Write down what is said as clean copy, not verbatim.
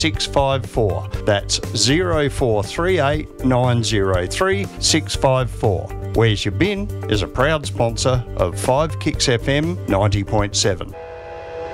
654. That's 0438 903 654. Where's Your Bin is a proud sponsor of 5 Kicks FM 90.7.